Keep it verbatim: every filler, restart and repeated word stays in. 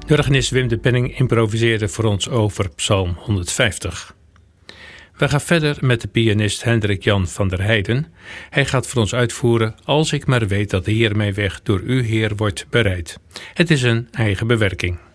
De organist Wim de Penning improviseerde voor ons over Psalm honderdvijftig. We gaan verder met de pianist Hendrik Jan van der Heijden. Hij gaat voor ons uitvoeren Als ik maar weet dat de Heer mijn weg door u, Heer, wordt bereid. Het is een eigen bewerking.